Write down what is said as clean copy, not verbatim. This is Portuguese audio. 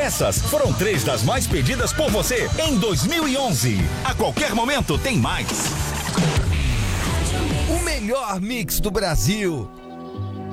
Essas foram 3 das mais pedidas por você em 2011. A qualquer momento tem mais. O melhor mix do Brasil.